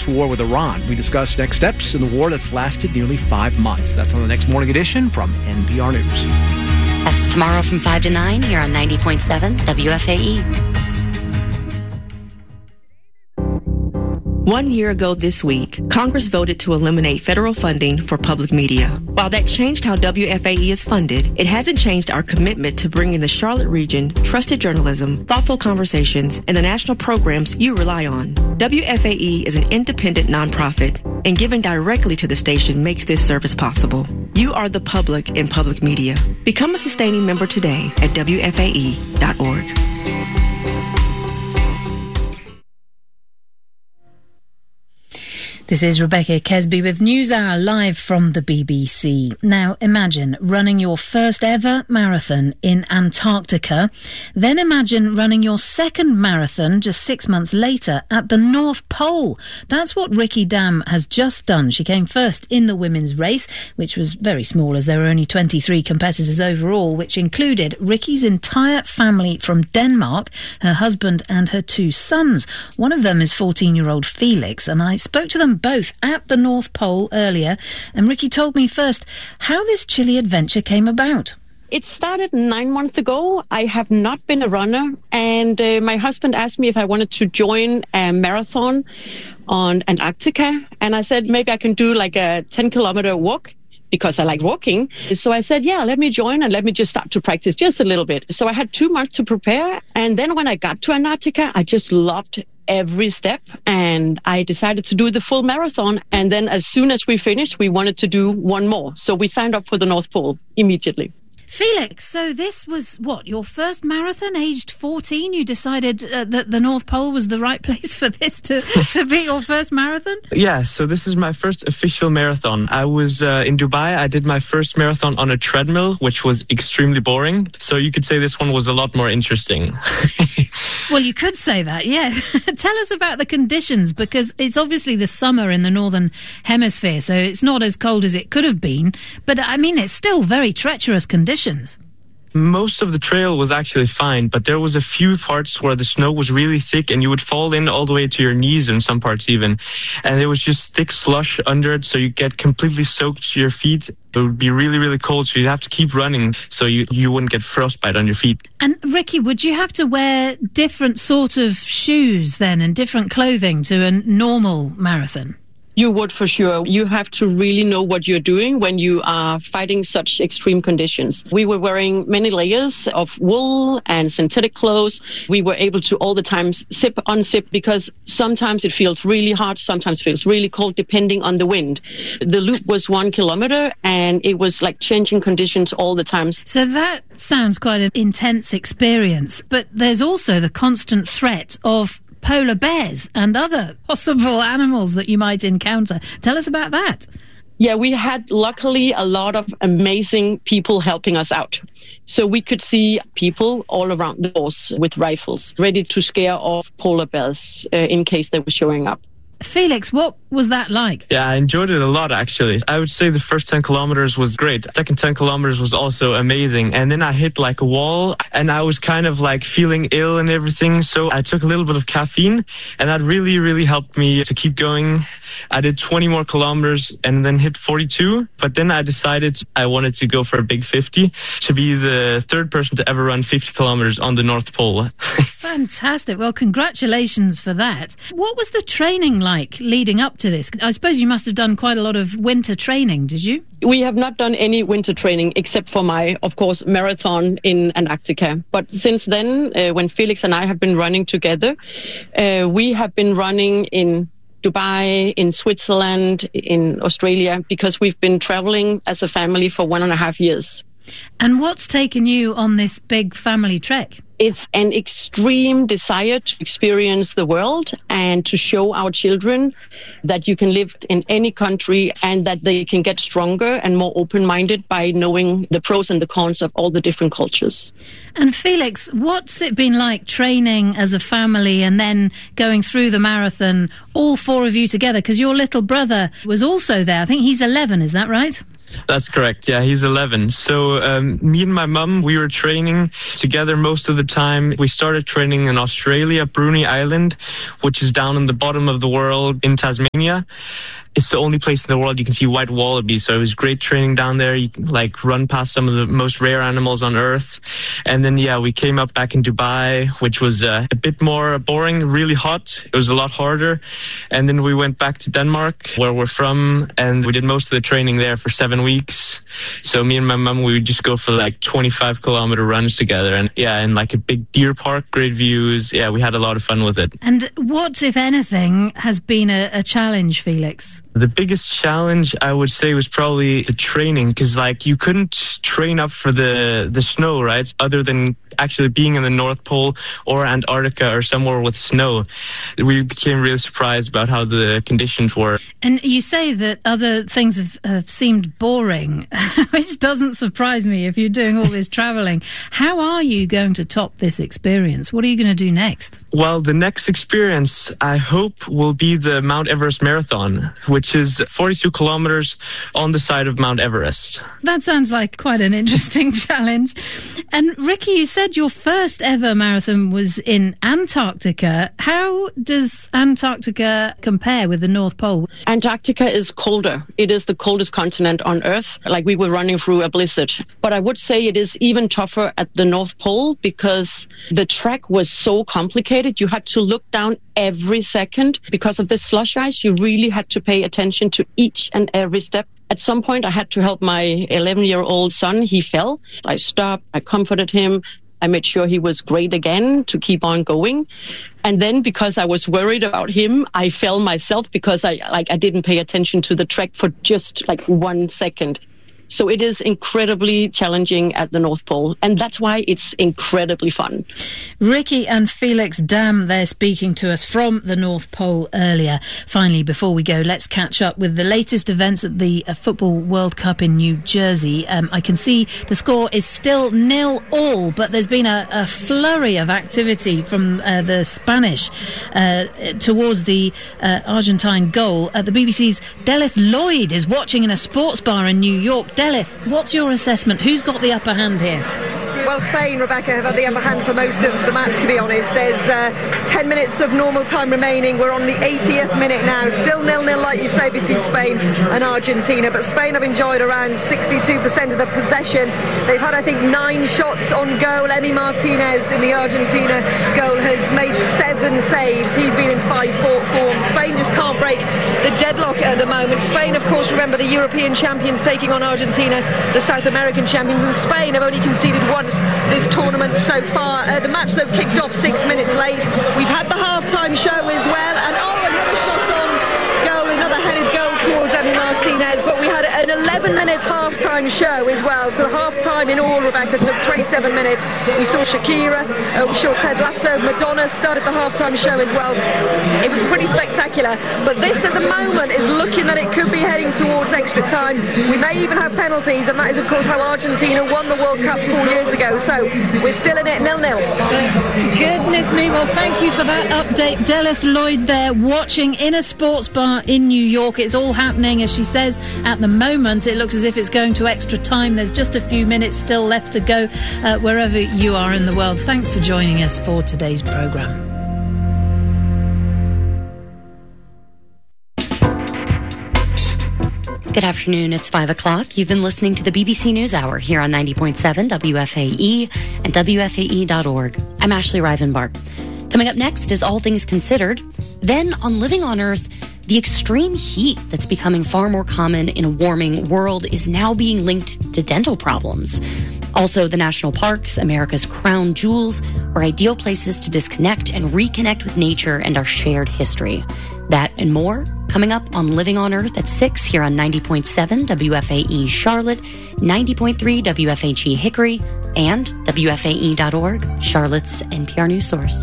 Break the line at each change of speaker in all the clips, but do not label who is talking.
war with Iran. We discuss next steps in the war that's lasted nearly 5 months. That's on the next morning edition from NPR News.
That's tomorrow from 5 to 9 here on 90.7 WFAE.
1 year ago this week, Congress voted to eliminate federal funding for public media. While that changed how WFAE is funded, it hasn't changed our commitment to bringing the Charlotte region trusted journalism, thoughtful conversations, and the national programs you rely on. WFAE is an independent nonprofit, and giving directly to the station makes this service possible. You are the public in public media. Become a sustaining member today at WFAE.org.
This is Rebecca Kesby with NewsHour live from the BBC. Now imagine running your first ever marathon in Antarctica. Then imagine running your second marathon just 6 months later at the North Pole. That's what Rikki Dam has just done. She came first in the women's race, which was very small as there were only 23 competitors overall, which included Rikki's entire family from Denmark, her husband and her 2 sons. One of them is 14-year-old Felix, and I spoke to them both at the North Pole earlier, and Rikki told me first how this chilly adventure came about.
It started 9 months ago. I have not been a runner, and my husband asked me if I wanted to join a marathon on Antarctica, and I said maybe I can do like a 10-kilometer walk because I like walking. So I said, yeah, let me join and let me just start to practice just a little bit. So I had 2 months to prepare, and then when I got to Antarctica, I just loved every step, and I decided to do the full marathon. And then as soon as we finished, we wanted to do one more. So we signed up for the North Pole immediately.
Felix, so this was, what, your first marathon, aged 14? You decided that the North Pole was the right place for this to be your first marathon?
Yeah, so this is my first official marathon. I was in Dubai. I did my first marathon on a treadmill, which was extremely boring. So you could say this one was a lot more interesting.
Well, you could say that, yeah. Tell us about the conditions, because it's obviously the summer in the Northern Hemisphere, so it's not as cold as it could have been. But, I mean, it's still very treacherous conditions.
Most of the trail was actually fine, but there was a few parts where the snow was really thick and you would fall in all the way to your knees in some parts even. And there was just thick slush under it, so you get completely soaked to your feet. It would be really, really cold, so you'd have to keep running so you wouldn't get frostbite on your feet.
And Rikki, would you have to wear different sort of shoes then and different clothing to a normal marathon?
You would, for sure. You have to really know what you're doing when you are fighting such extreme conditions. We were wearing many layers of wool and synthetic clothes. We were able to all the time zip, unzip, because sometimes it feels really hot, sometimes it feels really cold, depending on the wind. The loop was 1 kilometer, and it was like changing conditions all the time.
So that sounds quite an intense experience, but there's also the constant threat of polar bears and other possible animals that you might encounter. Tell us about that.
Yeah, we had luckily a lot of amazing people helping us out. So we could see people all around the course with rifles, ready to scare off polar bears in case they were showing up.
Felix, what was that like?
Yeah, I enjoyed it a lot, actually. I would say the first 10 kilometers was great. Second 10 kilometers was also amazing. And then I hit like a wall, and I was kind of like feeling ill and everything. So I took a little bit of caffeine, and that really, really helped me to keep going. I did 20 more kilometers and then hit 42. But then I decided I wanted to go for a big 50 to be the third person to ever run 50 kilometers on the North Pole.
Fantastic. Well, congratulations for that. What was the training like leading up to this? I suppose you must have done quite a lot of winter training, did you?
We have not done any winter training except for my, of course, marathon in Antarctica. But since then, when Felix and I have been running together, we have been running in Dubai, in Switzerland, in Australia, because we've been traveling as a family for 1.5 years.
And what's taken you on this big family trek?
It's an extreme desire to experience the world and to show our children that you can live in any country and that they can get stronger and more open-minded by knowing the pros and the cons of all the different cultures.
And Felix, what's it been like training as a family and then going through the marathon, all four of you together? Because your little brother was also there. I think he's 11, is that right?
That's correct. Yeah, he's 11. So me and my mum, we were training together most of the time. We started training in Australia, Bruny Island, which is down in the bottom of the world in Tasmania. It's the only place in the world you can see white wallabies, so it was great training down there. You can run past some of the most rare animals on Earth. And then, we came up back in Dubai, which was a bit more boring, really hot. It was a lot harder. And then we went back to Denmark, where we're from, and we did most of the training there for 7 weeks. So me and my mum, we would just go for 25-kilometer runs together. And in a big deer park, great views. Yeah, we had a lot of fun with it.
And what, if anything, has been a challenge, Felix?
The biggest challenge, I would say, was probably the training, because you couldn't train up for the snow, right? Other than actually being in the North Pole or Antarctica or somewhere with snow. We became really surprised about how the conditions were.
And you say that other things have seemed boring, which doesn't surprise me if you're doing all this travelling. How are you going to top this experience? What are you going to do next?
Well, the next experience, I hope, will be the Mount Everest Marathon, which is 42 kilometers on the side of Mount Everest.
That sounds like quite an interesting challenge. And Ricky, you said your first ever marathon was in Antarctica. How does Antarctica compare with the North Pole?
Antarctica is colder. It is the coldest continent on Earth. We were running through a blizzard. But I would say it is even tougher at the North Pole because the track was so complicated. You had to look down every second. Because of the slush ice, you really had to pay attention to each and every step. At some point, I had to help my 11-year-old son. He fell. I stopped. I comforted him. I made sure he was great again to keep on going. And then because I was worried about him, I fell myself because I didn't pay attention to the track for just 1 second. So it is incredibly challenging at the North Pole, and that's why it's incredibly fun.
Ricky and Felix Dam, they're speaking to us from the North Pole earlier. Finally, before we go, let's catch up with the latest events at the Football World Cup in New Jersey. I can see the score is still 0-0, but there's been a flurry of activity from the Spanish towards the Argentine goal. The BBC's Delith Lloyd is watching in a sports bar in New York. Delith, what's your assessment? Who's got the upper hand here?
Well, Spain, Rebecca, have had the upper hand for most of the match, to be honest. There's 10 minutes of normal time remaining. We're on the 80th minute now. Still 0-0, like you say, between Spain and Argentina. But Spain have enjoyed around 62% of the possession. They've had, I think, 9 shots on goal. Emi Martinez in the Argentina goal has made 7 saves. He's been in 5-4 form. Spain just can't break the deadlock at the moment. Spain, of course, remember the European champions taking on Argentina, the South American champions. And Spain have only conceded once this tournament so far. The match, though, kicked off 6 minutes late. We've had the half-time show as well, and another shot on goal, another headed goal towards Emi Martinez. But we had an 11-minute half-time show as well. So the half-time in all, Rebecca, took 27 minutes. We saw Shakira, we saw Ted Lasso, Madonna started the half-time show as well. It was pretty spectacular. But this, at the moment, is looking that it could be heading towards extra time. We may even have penalties, and that is, of course, how Argentina won the World Cup 4 years ago. So we're still in it, 0-0.
Goodness me. Well, thank you for that update. Delith Lloyd there, watching in a sports bar in New York. It's all happening, as she says, at the moment. It looks as if it's going to extra time. There's just a few minutes still left to go wherever you are in the world. Thanks for joining us for today's programme.
Good afternoon, it's 5 o'clock. You've been listening to the BBC News Hour here on 90.7 WFAE and WFAE.org. I'm Ashley Rivenbark. Coming up next is All Things Considered. Then on Living on Earth, the extreme heat that's becoming far more common in a warming world is now being linked to dental problems. Also, the national parks, America's crown jewels, are ideal places to disconnect and reconnect with nature and our shared history. That and more coming up on Living on Earth at 6 here on 90.7 WFAE Charlotte, 90.3 WFHE Hickory, and WFAE.org, Charlotte's NPR news source.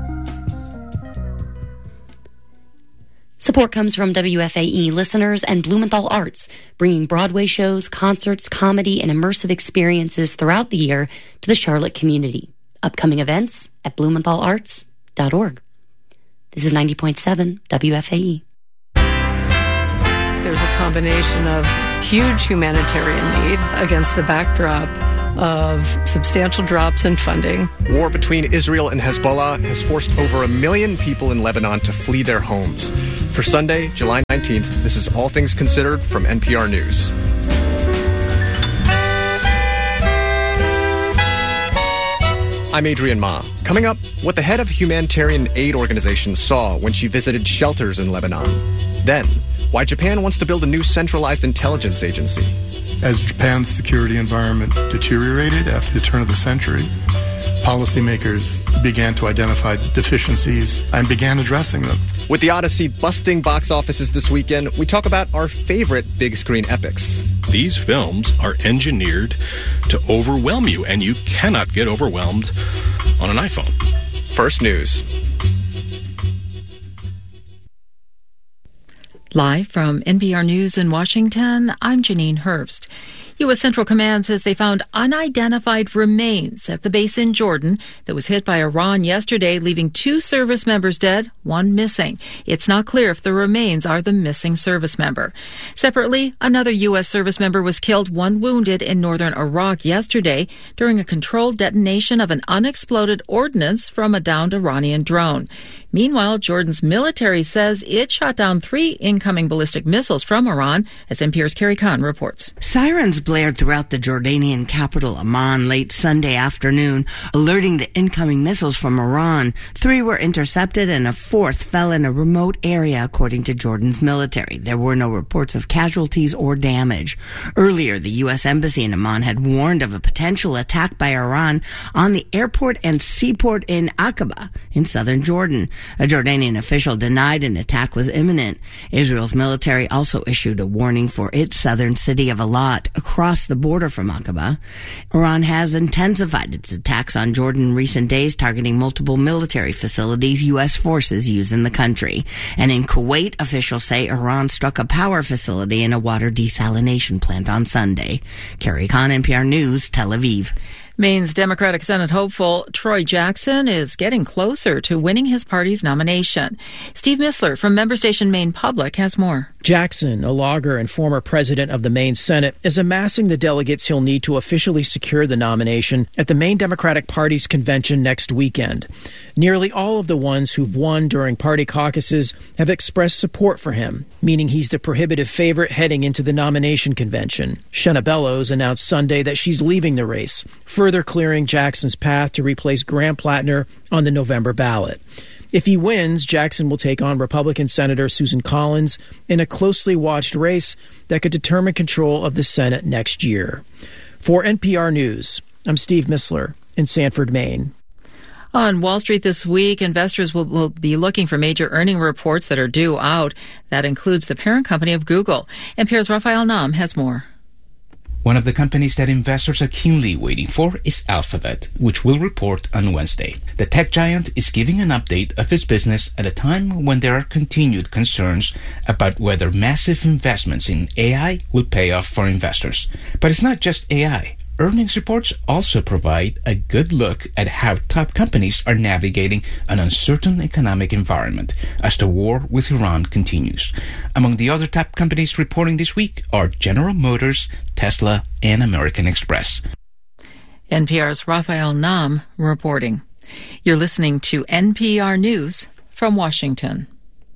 Support comes from WFAE listeners and Blumenthal Arts, bringing Broadway shows, concerts, comedy, and immersive experiences throughout the year to the Charlotte community. Upcoming events at blumenthalarts.org. This is 90.7 WFAE.
there's a combination of huge humanitarian need against the backdrop of substantial drops in funding.
War between Israel and Hezbollah has forced over 1 million people in Lebanon to flee their homes. For Sunday, July 19th, this is All Things Considered from NPR News. I'm Adrian Ma. Coming up, what the head of a humanitarian aid organization saw when she visited shelters in Lebanon. Then, why Japan wants to build a new centralized intelligence agency.
As Japan's security environment deteriorated after the turn of the century, policymakers began to identify deficiencies and began addressing them.
With the Odyssey busting box offices this weekend, we talk about our favorite big screen epics.
These films are engineered to overwhelm you, and you cannot get overwhelmed on an iPhone.
First News.
Live from NPR News in Washington, I'm Janine Herbst. U.S. Central Command says they found unidentified remains at the base in Jordan that was hit by Iran yesterday, leaving 2 service members dead, 1 missing. It's not clear if the remains are the missing service member. Separately, another U.S. service member was killed, 1 wounded in northern Iraq yesterday during a controlled detonation of an unexploded ordnance from a downed Iranian drone. Meanwhile, Jordan's military says it shot down 3 incoming ballistic missiles from Iran, as NPR's Carrie Khan reports.
Sirens blared throughout the Jordanian capital Amman late Sunday afternoon, alerting the incoming missiles from Iran. 3 were intercepted and a 4th fell in a remote area, according to Jordan's military. There were no reports of casualties or damage. Earlier, the U.S. Embassy in Amman had warned of a potential attack by Iran on the airport and seaport in Aqaba in southern Jordan. A Jordanian official denied an attack was imminent. Israel's military also issued a warning for its southern city of Eilat, across the border from Aqaba. Iran has intensified its attacks on Jordan in recent days, targeting multiple military facilities U.S. forces use in the country. And in Kuwait, officials say Iran struck a power facility and a water desalination plant on Sunday. Carrie Khan, NPR News, Tel Aviv.
Maine's Democratic Senate hopeful Troy Jackson is getting closer to winning his party's nomination. Steve Missler from member station Maine Public has more.
Jackson, a logger and former president of the Maine Senate, is amassing the delegates he'll need to officially secure the nomination at the Maine Democratic Party's convention next weekend. Nearly all of the ones who've won during party caucuses have expressed support for him, meaning he's the prohibitive favorite heading into the nomination convention. Shenna Bellows announced Sunday that she's leaving the race, further clearing Jackson's path to replace Graham Plattner on the November ballot. If he wins, Jackson will take on Republican Senator Susan Collins in a closely watched race that could determine control of the Senate next year. For NPR News, I'm Steve Missler in Sanford, Maine.
On Wall Street this week, investors will be looking for major earning reports that are due out. That includes the parent company of Google. NPR's Raphael Nam has more.
One of the companies that investors are keenly waiting for is Alphabet, which will report on Wednesday. The tech giant is giving an update of its business at a time when there are continued concerns about whether massive investments in AI will pay off for investors. But it's not just AI. Earnings reports also provide a good look at how top companies are navigating an uncertain economic environment as the war with Iran continues. Among the other top companies reporting this week are General Motors, Tesla, and American Express.
NPR's Raphael Nam reporting. You're listening to NPR News from Washington.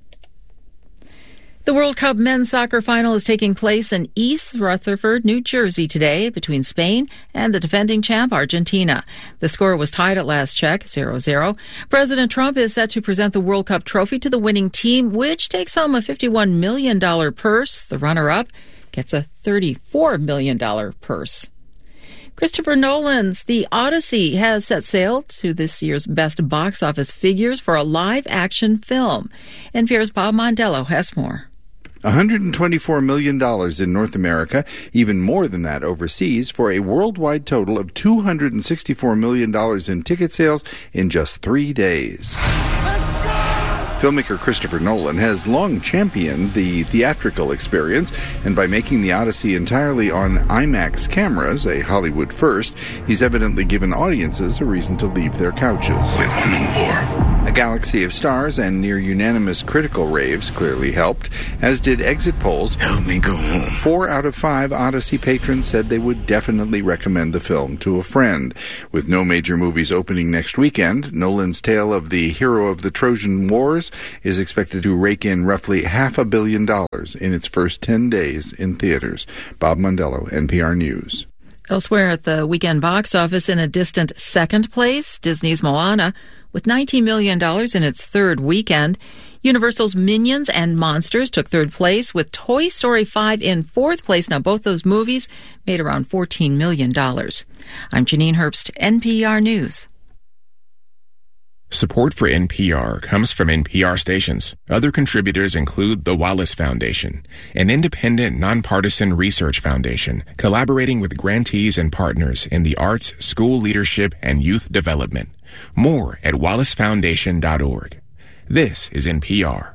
The World Cup men's soccer final is taking place in East Rutherford, New Jersey today between Spain and the defending champ, Argentina. The score was tied at last check, 0-0. President Trump is set to present the World Cup trophy to the winning team, which takes home a $51 million purse. The runner-up gets a $34 million purse. Christopher Nolan's The Odyssey has set sail to this year's best box office figures for a live-action film. NPR's Bob Mondello has more.
$124 million in North America, even more than that overseas, for a worldwide total of $264 million in ticket sales in just 3 days. Filmmaker Christopher Nolan has long championed the theatrical experience, and by making The Odyssey entirely on IMAX cameras, a Hollywood first, he's evidently given audiences a reason to leave their couches.
We won the war.
A Galaxy of Stars and near-unanimous critical raves clearly helped, as did exit polls. Help me go home. 4 out of 5 Odyssey patrons said they would definitely recommend the film to a friend. With no major movies opening next weekend, Nolan's tale of the hero of the Trojan Wars is expected to rake in roughly $500 million in its first 10 days in theaters. Bob Mondello, NPR News.
Elsewhere at the weekend box office, in a distant second place, Disney's Moana, with $19 million in its third weekend. Universal's Minions and Monsters took third place, with Toy Story 5 in fourth place. Now, both those movies made around $14 million. I'm Janine Herbst, NPR News.
Support for NPR comes from NPR stations. Other contributors include the Wallace Foundation, an independent, nonpartisan research foundation collaborating with grantees and partners in the arts, school leadership, and youth development. More at wallacefoundation.org. This is NPR.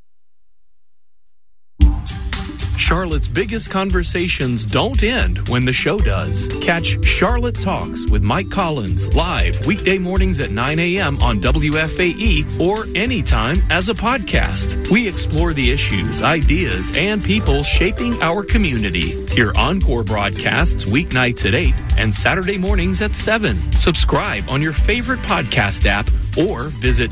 Charlotte's biggest conversations don't end when the show does. Catch Charlotte Talks with Mike Collins live weekday mornings at 9 a.m. on WFAE or anytime as a podcast. We explore the issues, ideas, and people shaping our community. Hear encore broadcasts weeknights at 8 and Saturday mornings at 7. Subscribe on your favorite podcast app or visit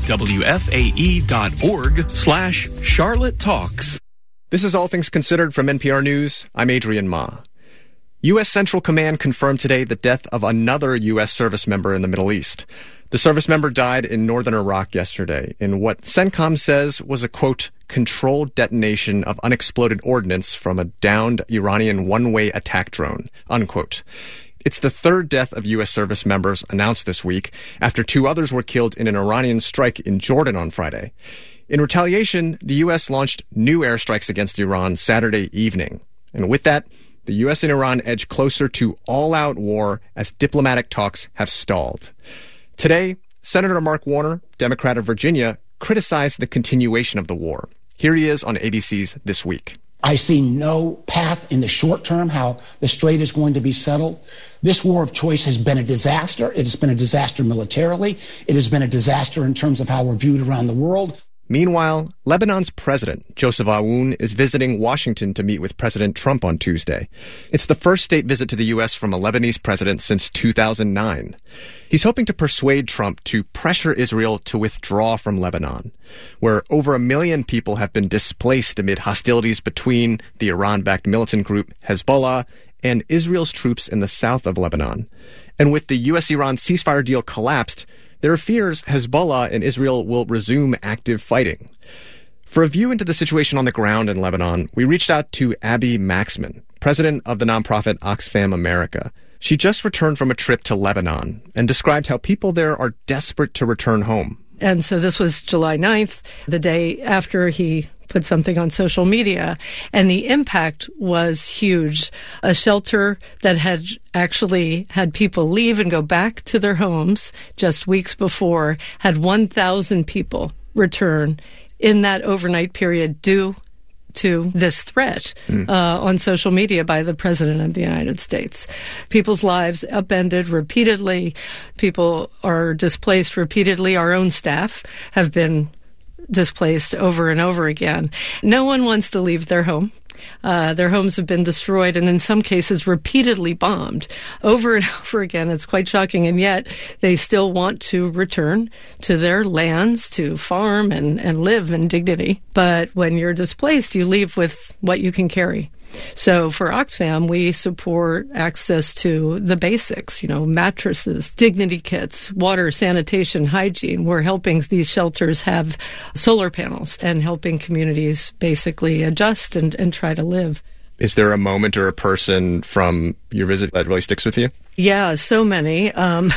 WFAE.org/Charlotte Talks.
This is All Things Considered from NPR News. I'm Adrian Ma. U.S. Central Command confirmed today the death of another U.S. service member in the Middle East. The service member died in northern Iraq yesterday in what CENTCOM says was a, quote, controlled detonation of unexploded ordnance from a downed Iranian one-way attack drone, unquote. It's the third death of U.S. service members announced this week after 2 others were killed in an Iranian strike in Jordan on Friday. In retaliation, the U.S. launched new airstrikes against Iran Saturday evening. And with that, the U.S. and Iran edge closer to all-out war as diplomatic talks have stalled. Today, Senator Mark Warner, Democrat of Virginia, criticized the continuation of the war. Here he is on ABC's This Week.
I see no path in the short term how the strait is going to be settled. This war of choice has been a disaster. It has been a disaster militarily. It has been a disaster in terms of how we're viewed around the world.
Meanwhile, Lebanon's president, Joseph Aoun, is visiting Washington to meet with President Trump on Tuesday. It's the first state visit to the U.S. from a Lebanese president since 2009. He's hoping to persuade Trump to pressure Israel to withdraw from Lebanon, where over 1 million people have been displaced amid hostilities between the Iran-backed militant group Hezbollah and Israel's troops in the south of Lebanon. And with the U.S.-Iran ceasefire deal collapsed, there are fears Hezbollah and Israel will resume active fighting. For a view into the situation on the ground in Lebanon, we reached out to Abby Maxman, president of the nonprofit Oxfam America. She just returned from a trip to Lebanon and described how people there are desperate to return home.
And so this was July 9th, the day after he put something on social media, and the impact was huge. A shelter that had actually had people leave and go back to their homes just weeks before had 1,000 people return in that overnight period due to this threat on social media by the President of the United States. People's lives upended repeatedly. People are displaced repeatedly. Our own staff have been displaced over and over again. No one wants to leave their home. Their homes have been destroyed and in some cases repeatedly bombed over and over again. It's quite shocking. And yet they still want to return to their lands, to farm and live in dignity. But when you're displaced, you leave with what you can carry. So for Oxfam, we support access to the basics, mattresses, dignity kits, water, sanitation, hygiene. We're helping these shelters have solar panels and helping communities basically adjust and try to live.
Is there a moment or a person from your visit that really sticks with you?
Yeah, so many.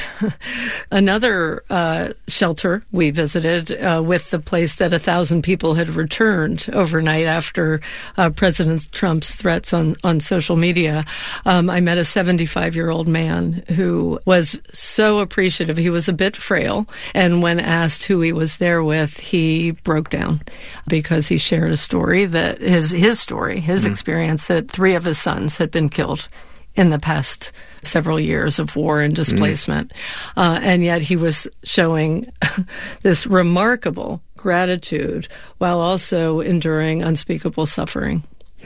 Another shelter we visited with the place that 1,000 people had returned overnight after President Trump's threats on social media. I met a 75-year-old man who was so appreciative. He was a bit frail, and when asked who he was there with, he broke down because he shared a story that his story, his experience, that 3 of his sons had been killed in the past several years of war and displacement. And yet he was showing this remarkable gratitude while also enduring unspeakable suffering.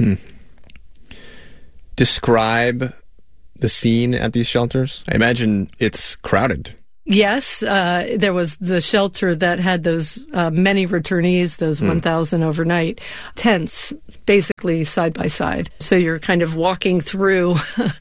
Describe the scene at these shelters. I imagine it's crowded.
Yes, there was the shelter that had those many returnees, those 1,000 overnight tents, basically side by side. So you're kind of walking through,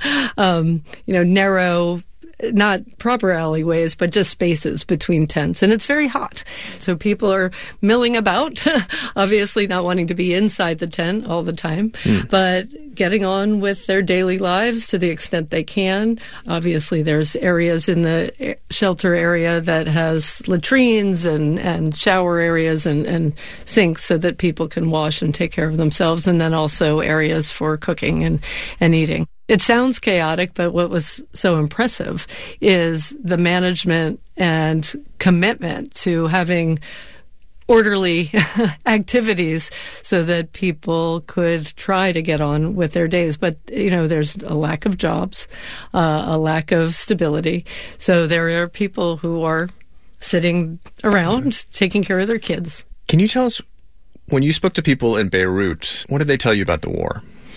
narrow, not proper alleyways, but just spaces between tents. And it's very hot. So people are milling about, obviously not wanting to be inside the tent all the time, but getting on with their daily lives to the extent they can. Obviously, there's areas in the shelter area that has latrines and shower areas and sinks so that people can wash and take care of themselves, and then also areas for cooking and eating. It sounds chaotic, but what was so impressive is the management and commitment to having orderly activities so that people could try to get on with their days. But, there's a lack of jobs, a lack of stability. So there are people who are sitting around taking care of their kids.
Can you tell us, when you spoke to people in Beirut, what did they tell you about the war?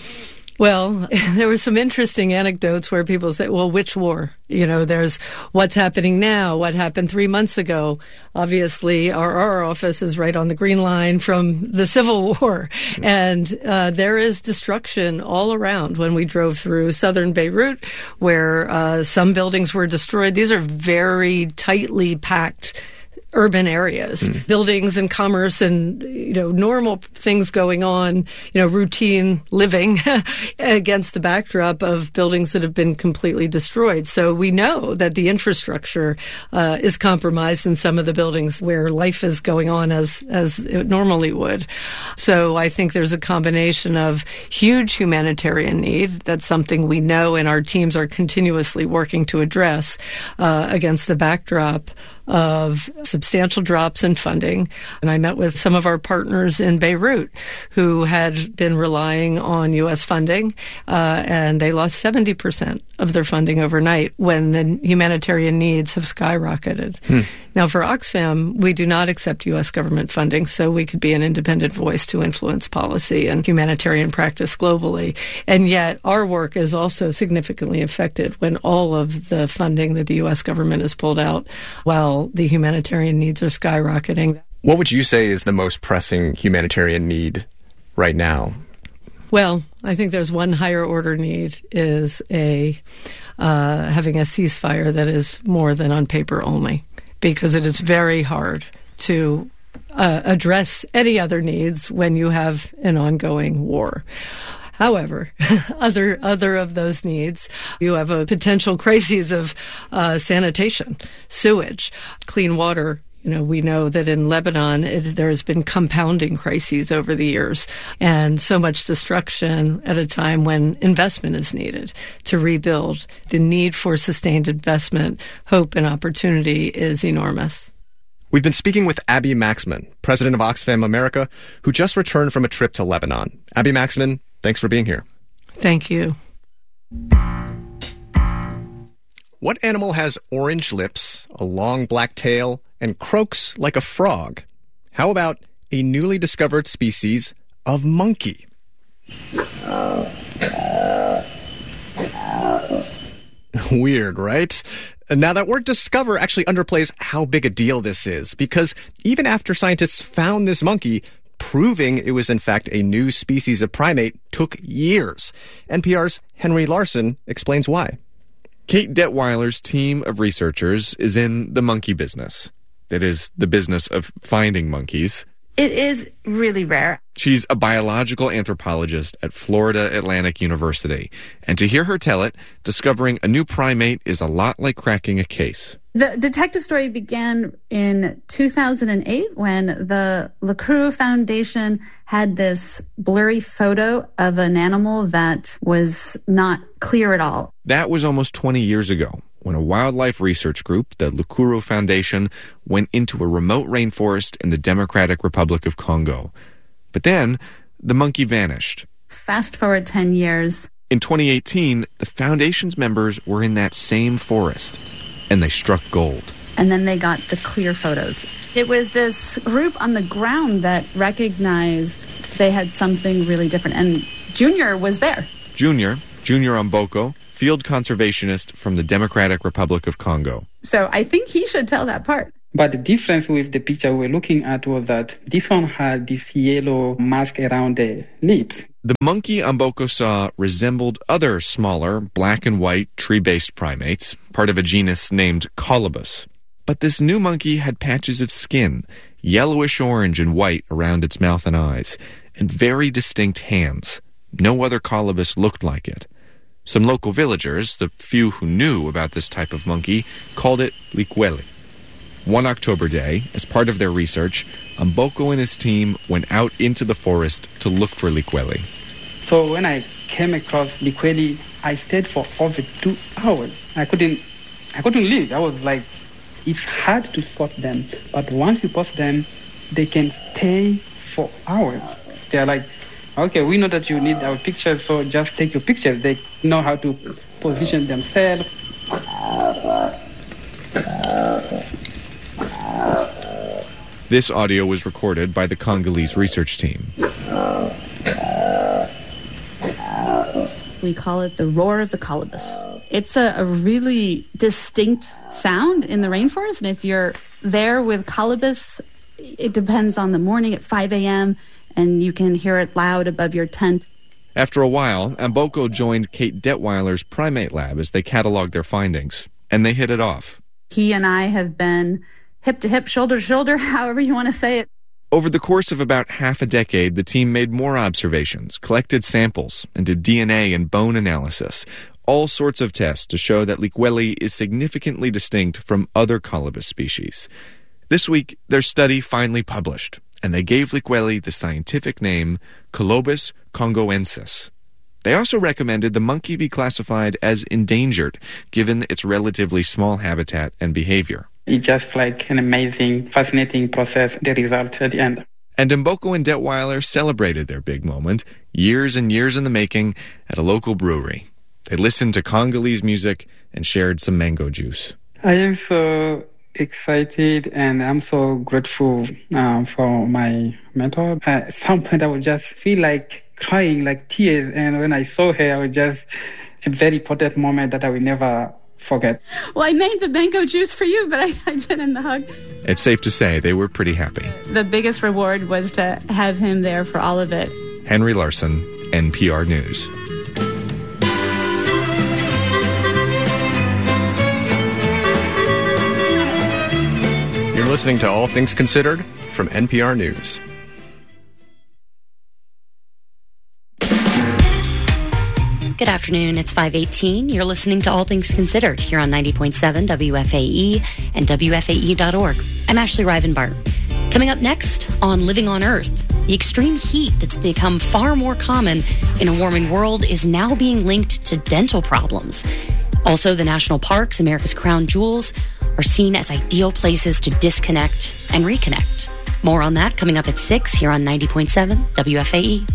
Well, there were some interesting anecdotes where people say, well, which war? There's what's happening now, what happened 3 months ago. Obviously, our office is right on the green line from the Civil War. And there is destruction all around. When we drove through southern Beirut, where some buildings were destroyed, these are very tightly packed urban areas, buildings and commerce and, normal things going on, routine living against the backdrop of buildings that have been completely destroyed. So we know that the infrastructure is compromised in some of the buildings where life is going on as it normally would. So I think there's a combination of huge humanitarian need. That's something we know and our teams are continuously working to address against the backdrop of substantial drops in funding. And I met with some of our partners in Beirut who had been relying on U.S. funding, and they lost 70% of their funding overnight when the humanitarian needs have skyrocketed. Now, for Oxfam, we do not accept U.S. government funding, so we could be an independent voice to influence policy and humanitarian practice globally. And yet, our work is also significantly affected when all of the funding that the U.S. government has pulled out while the humanitarian needs are skyrocketing.
What would you say is the most pressing humanitarian need right now?
Well, I think there's one higher order need is having a ceasefire that is more than on paper only, because it is very hard to address any other needs when you have an ongoing war. However, other of those needs, you have a potential crisis of sanitation, sewage, clean water. We know that in Lebanon, there has been compounding crises over the years and so much destruction at a time when investment is needed to rebuild. The need for sustained investment, hope, and opportunity is enormous.
We've been speaking with Abby Maxman, president of Oxfam America, who just returned from a trip to Lebanon. Abby Maxman, thanks for being here.
Thank you.
What animal has orange lips, a long black tail, and croaks like a frog? How about a newly discovered species of monkey? Weird, right? Now, that word discover actually underplays how big a deal this is, because even after scientists found this monkey, proving it was in fact a new species of primate took years. NPR's Henry Larson explains why.
Kate Detweiler's team of researchers is in the monkey business. That is, the business of finding monkeys.
It is really rare.
She's a biological anthropologist at Florida Atlantic University. And to hear her tell it, discovering a new primate is a lot like cracking a case.
The detective story began in 2008 when the LaCrue Foundation had this blurry photo of an animal that was not clear at all.
That was almost 20 years ago, when a wildlife research group, the LaCrue Foundation, went into a remote rainforest in the Democratic Republic of Congo. But then, the monkey vanished.
Fast forward 10 years,
In 2018, the foundation's members were in that same forest, and they struck gold.
And then they got the clear photos. It was this group on the ground that recognized they had something really different. And Junior was there.
Junior Amboko, field conservationist from the Democratic Republic of Congo.
So I think he should tell that part.
But the difference with the picture we're looking at was that this one had this yellow mask around the lips.
The monkey Amboko saw resembled other smaller, black and white tree-based primates, part of a genus named Colobus. But this new monkey had patches of skin, yellowish orange and white around its mouth and eyes, and very distinct hands. No other Colobus looked like it. Some local villagers, the few who knew about this type of monkey, called it Likweli. One October day, as part of their research, Amboko and his team went out into the forest to look for Likweli.
So when I came across Likweli, I stayed for over 2 hours. I couldn't leave. I was like, it's hard to spot them, but once you spot them, they can stay for hours. They're like, okay, we know that you need our pictures, so just take your pictures. They know how to position themselves.
This audio was recorded by the Congolese research team.
We call it the roar of the colobus. It's a really distinct sound in the rainforest, and if you're there with colobus, it depends on the morning at 5 a.m., and you can hear it loud above your tent.
After a while, Amboko joined Kate Detweiler's primate lab as they cataloged their findings, and they hit it off.
He and I have been hip to hip, shoulder to shoulder, however you want to say it.
Over the course of about half a decade, the team made more observations, collected samples, and did DNA and bone analysis, all sorts of tests to show that Likweli is significantly distinct from other Colobus species. This week, their study finally published, and they gave Likweli the scientific name Colobus congoensis. They also recommended the monkey be classified as endangered, given its relatively small habitat and behavior.
It's just like an amazing, fascinating process, the result at the end.
And Amboko and Detweiler celebrated their big moment, years and years in the making, at a local brewery. They listened to Congolese music and shared some mango juice.
I am so excited and I'm so grateful for my mentor. At some point I would just feel like crying, like tears. And when I saw her, I was just a very important moment that I will never forget.
Well, I made the mango juice for you, but I didn't the hug.
It's safe to say they were pretty happy.
The biggest reward was to have him there for all of it.
Henry Larson, NPR News.
You're listening to All Things Considered from NPR News.
Good afternoon. It's 5:18. You're listening to All Things Considered here on 90.7 WFAE and WFAE.org. I'm Ashley Rivenbart. Coming up next on Living on Earth, the extreme heat that's become far more common in a warming world is now being linked to dental problems. Also, the national parks, America's crown jewels, are seen as ideal places to disconnect and reconnect. More on that coming up at 6 here on 90.7 WFAE.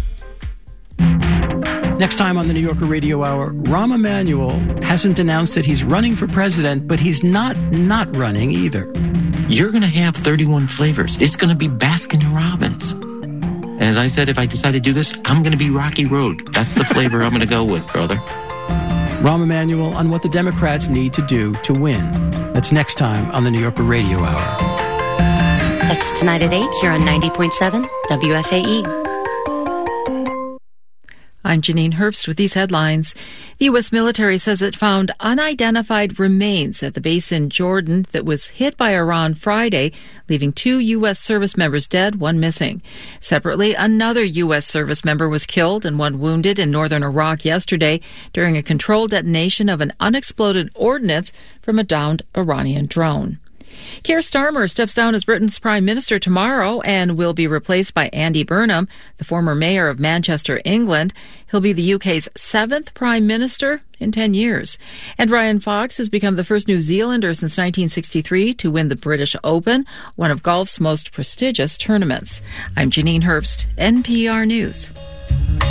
Next time on the New Yorker Radio Hour, Rahm Emanuel hasn't announced that he's running for president, but he's not running either.
You're going to have 31 flavors. It's going to be Baskin-Robbins. As I said, if I decide to do this, I'm going to be Rocky Road. That's the flavor I'm going to go with, brother.
Rahm Emanuel on what the Democrats need to do to win. That's next time on the New Yorker Radio Hour.
That's tonight at 8 here on 90.7 WFAE.
I'm Janine Herbst with these headlines. The U.S. military says it found unidentified remains at the base in Jordan that was hit by Iran Friday, leaving 2 U.S. service members dead, 1 missing. Separately, another U.S. service member was killed and 1 wounded in northern Iraq yesterday during a controlled detonation of an unexploded ordnance from a downed Iranian drone. Keir Starmer steps down as Britain's Prime Minister tomorrow and will be replaced by Andy Burnham, the former mayor of Manchester, England. He'll be the UK's 7th Prime Minister in 10 years. And Ryan Fox has become the first New Zealander since 1963 to win the British Open, one of golf's most prestigious tournaments. I'm Janine Herbst, NPR News.